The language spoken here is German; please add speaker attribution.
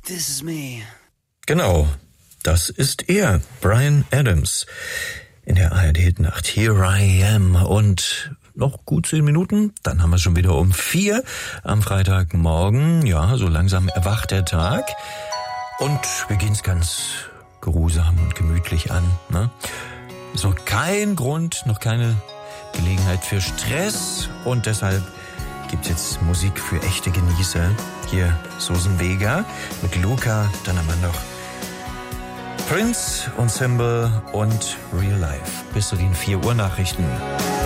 Speaker 1: This is me.
Speaker 2: Genau, das ist er, Bryan Adams, in der ARD-Nacht. Here I Am. Und noch gut 10 Minuten, dann haben wir schon wieder um 4 am Freitagmorgen. Ja, so langsam erwacht der Tag. Und wir gehen es ganz geruhsam und gemütlich an. Ne? Ist noch kein Grund, noch keine Gelegenheit für Stress. Und deshalb gibt's jetzt Musik für echte Genießer. Hier Susan Vega mit Luca, dann haben wir noch Prince, Ensemble und Real Life. Bis zu den 4 Uhr Nachrichten.